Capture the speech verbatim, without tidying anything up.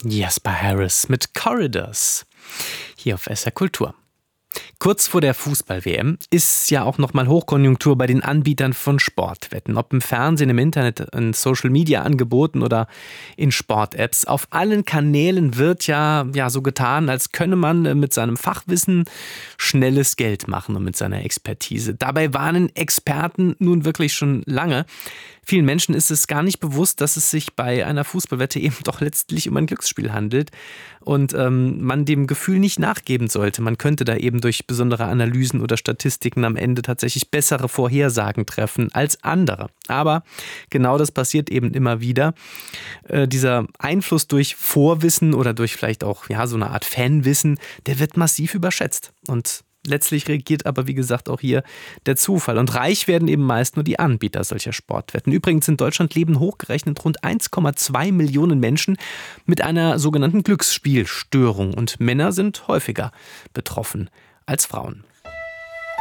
Jasper Harris mit Corridors hier auf S R Kultur. Kurz vor der Fußball-W M ist ja auch nochmal Hochkonjunktur bei den Anbietern von Sportwetten. Ob im Fernsehen, im Internet, in Social-Media-Angeboten oder in Sport-Apps. Auf allen Kanälen wird ja, ja so getan, als könne man mit seinem Fachwissen schnelles Geld machen und mit seiner Expertise. Dabei warnen Experten nun wirklich schon lange. Vielen Menschen ist es gar nicht bewusst, dass es sich bei einer Fußballwette eben doch letztlich um ein Glücksspiel handelt und ähm, man dem Gefühl nicht nachgeben sollte. Man könnte da eben durch besondere Analysen oder Statistiken am Ende tatsächlich bessere Vorhersagen treffen als andere. Aber genau das passiert eben immer wieder. Äh, dieser Einfluss durch Vorwissen oder durch vielleicht auch ja so eine Art Fanwissen, der wird massiv überschätzt. Und letztlich regiert aber, wie gesagt, auch hier der Zufall. Und reich werden eben meist nur die Anbieter solcher Sportwetten. Übrigens in Deutschland leben hochgerechnet rund eins Komma zwei Millionen Menschen mit einer sogenannten Glücksspielstörung. Und Männer sind häufiger betroffen als Frauen.